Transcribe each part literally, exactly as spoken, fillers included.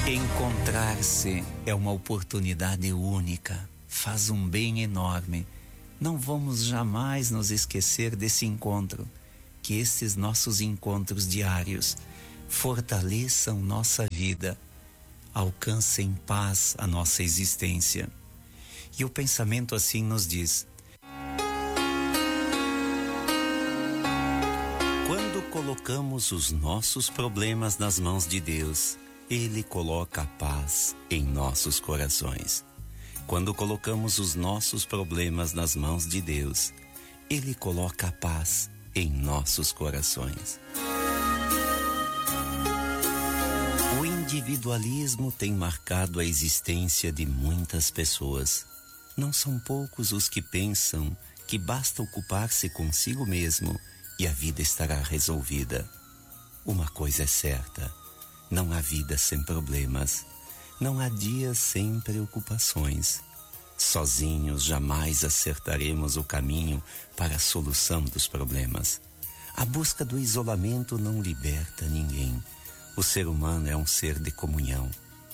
Encontrar-se é uma oportunidade única, faz um bem enorme. Não vamos jamais nos esquecer desse encontro, que esses nossos encontros diários fortaleçam nossa vida, alcancem paz a nossa existência. E o pensamento assim nos diz: quando colocamos os nossos problemas nas mãos de Deus, Ele coloca a paz em nossos corações. Quando colocamos os nossos problemas nas mãos de Deus, Ele coloca a paz em nossos corações. O individualismo tem marcado a existência de muitas pessoas. Não são poucos os que pensam que basta ocupar-se consigo mesmo e a vida estará resolvida. Uma coisa é certa: não há vida sem problemas, não há dias sem preocupações. Sozinhos jamais acertaremos o caminho para a solução dos problemas. A busca do isolamento não liberta ninguém. O ser humano é um ser de comunhão.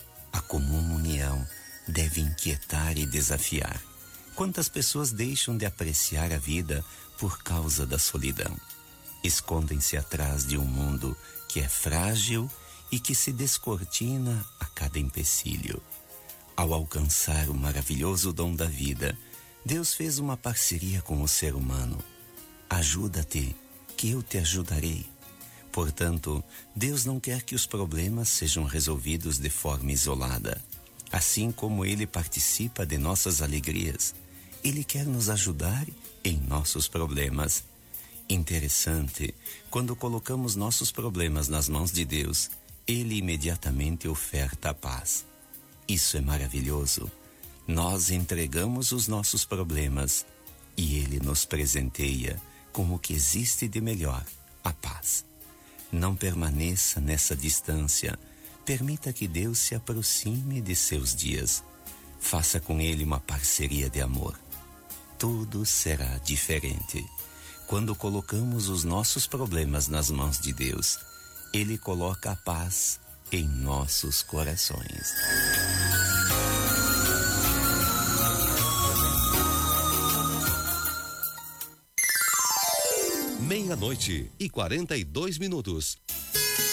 A comum união deve inquietar e desafiar. Quantas pessoas deixam de apreciar a vida por causa da solidão? Escondem-se atrás de um mundo que é frágil e que se descortina a cada empecilho. Ao alcançar o maravilhoso dom da vida, Deus fez uma parceria com o ser humano. Ajuda-te, que eu te ajudarei. Portanto, Deus não quer que os problemas sejam resolvidos de forma isolada. Assim como Ele participa de nossas alegrias, Ele quer nos ajudar em nossos problemas. Interessante, quando colocamos nossos problemas nas mãos de Deus, Ele imediatamente oferta a paz. Isso é maravilhoso. Nós entregamos os nossos problemas e Ele nos presenteia com o que existe de melhor, a paz. Não permaneça nessa distância. Permita que Deus se aproxime de seus dias. Faça com Ele uma parceria de amor. Tudo será diferente. Quando colocamos os nossos problemas nas mãos de Deus, Ele coloca a paz em nossos corações. Meia-noite e quarenta e dois minutos.